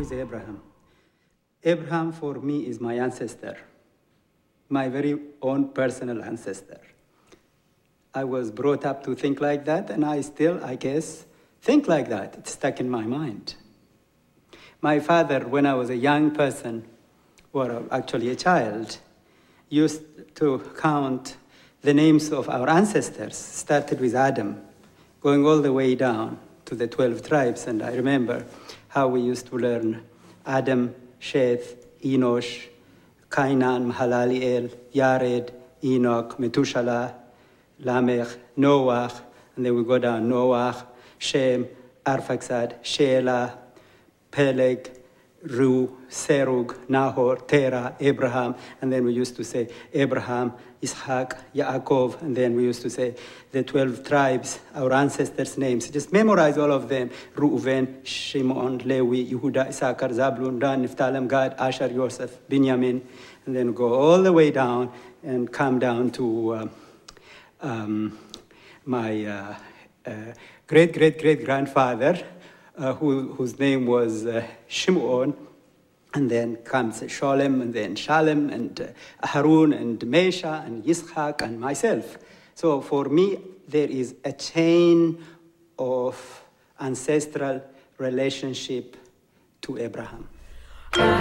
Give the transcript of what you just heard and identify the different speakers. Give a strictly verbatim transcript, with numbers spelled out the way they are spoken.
Speaker 1: is Abraham? Abraham for me is my ancestor, my very own personal ancestor. I was brought up to think like that, and I still, I guess, think like that. It's stuck in my mind. My father, when I was a young person, or actually a child, used to count the names of our ancestors, started with Adam, going all the way down to the twelve tribes. And I remember how we used to learn Adam, Sheth, Enosh, Kainan, Mahalaleel, Yared, Enoch, Methuselah, Lamech, Noah, and then we go down Noah, Shem, Arphaxad, Shelah, Peleg, Ru, Serug, Nahor, Terah, Abraham, and then we used to say Abraham, Ishaq, Yaakov, and then we used to say the twelve tribes, our ancestors' names. Just memorize all of them. Reuven, Shimon, Levi, Yehuda, Issachar, Zabulon, Dan, Nephthalim, Gad, Asher, Yosef, Binyamin, and then go all the way down and come down to uh, um, my uh, uh, great-great-great-grandfather, Uh, who, whose name was uh, Shimon, and then comes Sholem, and then Shalem, and uh, Harun, and Mesha, and Yitzchak, and myself. So for me, there is a chain of ancestral relationship to Abraham.